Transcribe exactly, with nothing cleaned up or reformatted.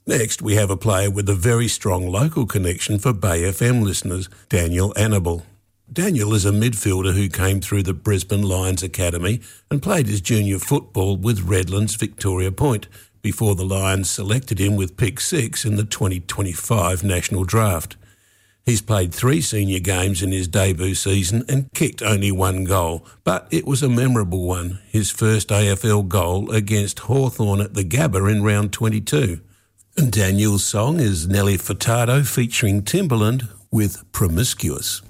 Next, we have a player with a very strong local connection for Bay F M listeners, Daniel Annable. Daniel is a midfielder who came through the Brisbane Lions Academy and played his junior football with Redlands Victoria Point before the Lions selected him with pick six in the twenty twenty-five National Draft. He's played three senior games in his debut season and kicked only one goal, but it was a memorable one, his first A F L goal against Hawthorn at the Gabba in round twenty-two. And Daniel's song is Nelly Furtado featuring Timbaland with Promiscuous.